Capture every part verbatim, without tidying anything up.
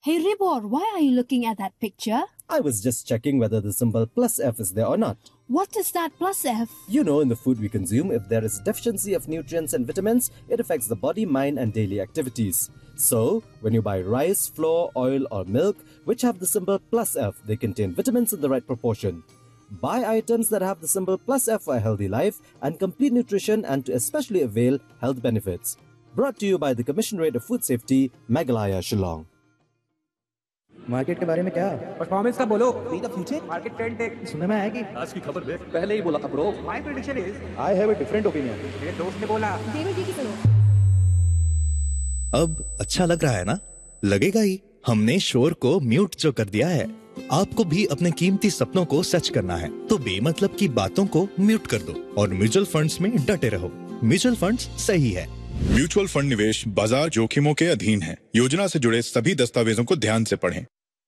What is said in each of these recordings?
Hey Ribor, why are you looking at that picture? I was just checking whether the symbol plus F is there or not. What is that plus F? You know, in the food we consume, if there is deficiency of nutrients and vitamins, it affects the body, mind and daily activities. So, when you buy rice, flour, oil or milk, which have the symbol plus F, they contain vitamins in the right proportion. Buy items that have the symbol plus F for a healthy life and complete nutrition and to especially avail health benefits. Brought to you by the Commissionerate of Food Safety, Meghalaya, Shillong. Market के बारे में क्या? Performance का बोलो। See the future? Market trend take. सुनने में आएगी। आज की खबर देख। पहले ही बोला था bro. My prediction is I have a different opinion. मेरे दोस्त ने बोला। देवर जी की सुनो। अब अच्छा लग रहा है ना? लगेगा ही। हमने शोर को म्यूट जो कर दिया है। आपको भी अपने कीमती सपनों को सच करना है तो बेमतलब की बातों को म्यूट कर दो और म्यूचुअल फंड्स में डटे रहो। म्यूचुअल फंड्स सही है। म्यूचुअल फंड निवेश बाजार जोखिमों के अधीन है। योजना से जुड़े सभी दस्तावेजों को ध्यान से पढ़ें।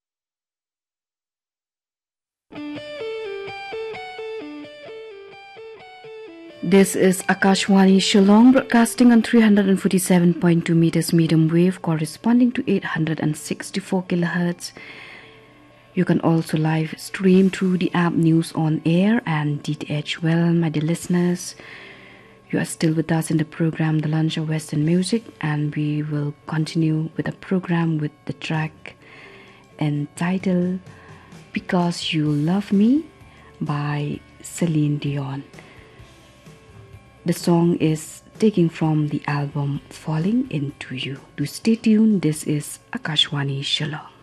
This is Akashwani Shillong broadcasting on three hundred forty-seven point two meters medium wave corresponding to eight hundred sixty-four kilohertz. You can also live stream through the app News on Air and D T H. Well, my dear listeners, you are still with us in the program The Lunch of Western Music, and we will continue with the program with the track entitled Because You Love Me by Celine Dion. The song is taken from the album Falling Into You. Do stay tuned. This is Akashwani Shillong.